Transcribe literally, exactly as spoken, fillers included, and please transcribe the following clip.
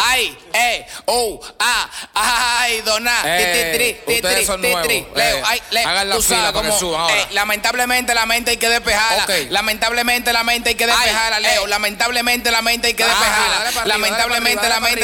Ay, eh, oh, ah, ay, dona. Eh, ustedes son nuevos. Leo, Eh, ay, Leo. hagan la Tú fila sabes para que cómo, suban ahora. eh, lamentablemente la mente hay que despejarla. Ok. Lamentablemente la mente hay que despejarla, Ay, Leo. eh. Lamentablemente la mente hay que Ah, despejarla. dale para arriba, Lamentablemente dale la para mente